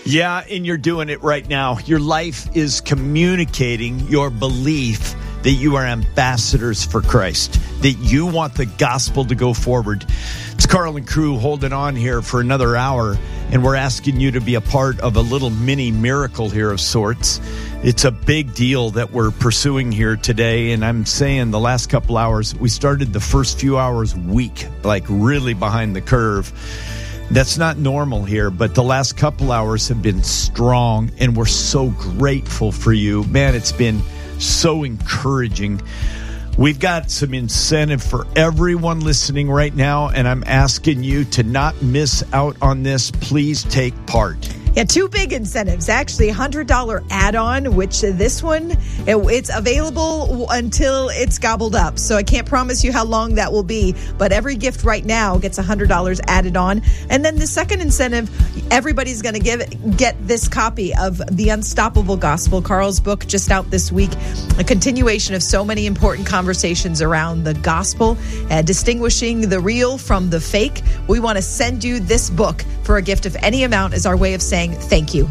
Yeah, and you're doing it right now. Your life is communicating your belief that you are ambassadors for Christ, that you want the gospel to go forward. It's Carl and crew holding on here for another hour, and we're asking you to be a part of a little mini miracle here of sorts. It's a big deal that we're pursuing here today, and I'm saying the last couple hours, we started the first few hours weak, like really behind the curve. That's not normal here, but the last couple hours have been strong, and we're so grateful for you. Man, it's been so encouraging. We've got some incentive for everyone listening right now, and I'm asking you to not miss out on this. Please take part. Yeah, two big incentives. Actually, $100 add-on, which this one, it's available until it's gobbled up. So I can't promise you how long that will be, but every gift right now gets $100 added on. And then the second incentive, everybody's going to get this copy of The Unstoppable Gospel, Carl's book, just out this week. A continuation of so many important conversations around the gospel, distinguishing the real from the fake. We want to send you this book for a gift of any amount as our way of saying thank you.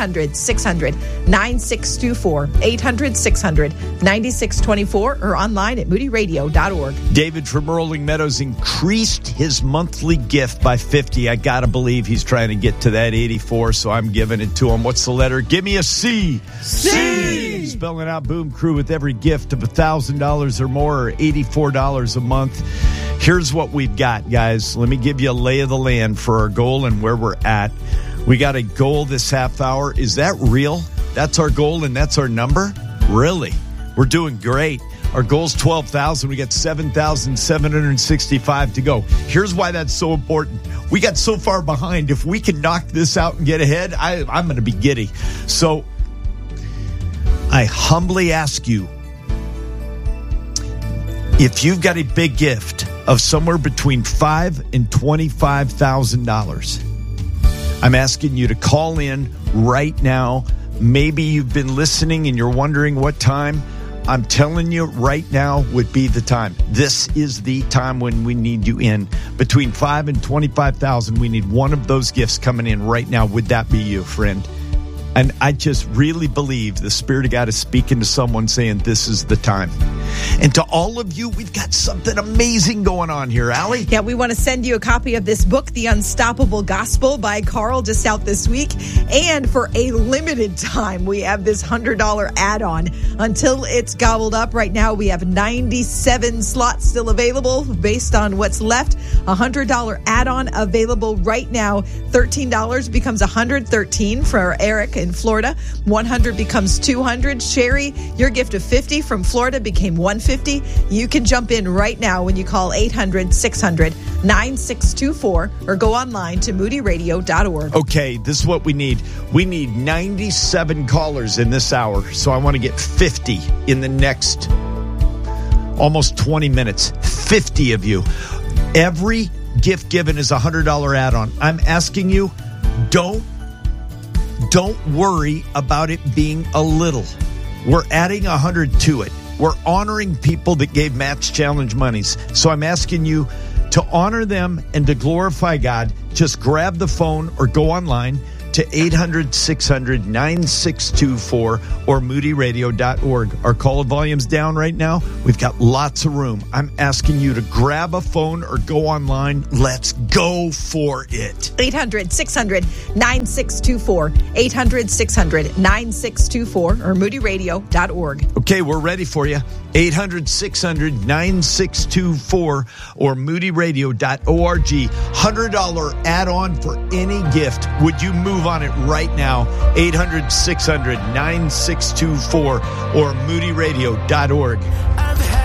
800-600-9624. 800-600-9624 or online at moodyradio.org. David from Rolling Meadows increased his monthly gift by 50. I got to believe he's trying to get to that 84, so I'm giving it to him. What's the letter? Give me a C. C! Spelling out Boom Crew with every gift of $1,000 or more, or $84 a month. Here's what we've got, guys. Let me give you a lay of the land for our goal and where we're at. We got a goal this half hour. Is that real? That's our goal and that's our number? Really? We're doing great. Our goal's 12,000. We got 7,765 to go. Here's why that's so important. We got so far behind. If we can knock this out and get ahead, I'm going to be giddy. So I humbly ask you, if you've got a big gift of somewhere between $5,000 and $25,000, I'm asking you to call in right now. Maybe you've been listening and you're wondering what time. I'm telling you right now would be the time. This is the time when we need you in. Between $5,000 and $25,000, we need one of those gifts coming in right now. Would that be you, friend? And I just really believe the Spirit of God is speaking to someone saying this is the time. And to all of you, we've got something amazing going on here, Allie. Yeah, we want to send you a copy of this book, The Unstoppable Gospel by Carl, just out this week. And for a limited time, we have this $100 add-on until it's gobbled up. Right now, we have 97 slots still available based on what's left. $100 add-on available right now. $13 becomes $113 for Eric in Florida. $100 becomes $200. Sherry, your gift of $50 from Florida became $150. You can jump in right now when you call 800-600-9624 or go online to moodyradio.org. Okay, this is what we need. We need 97 callers in this hour, so I want to get 50 in the next almost 20 minutes. 50 of you. Every gift given is a $100 add-on. I'm asking you, don't worry about it being a little. We're adding 100 to it. We're honoring people that gave Matt's Challenge monies. So I'm asking you to honor them and to glorify God. Just grab the phone or go online to 800-600-9624 or moodyradio.org. Our call volume's down right now. We've got lots of room. I'm asking you to grab a phone or go online. Let's go for it. 800-600-9624. 800-600-9624 or moodyradio.org. Okay, we're ready for you. 800-600-9624 or moodyradio.org. $100 add-on for any gift. Would you move on it right now? 800-600-9624 or moodyradio.org.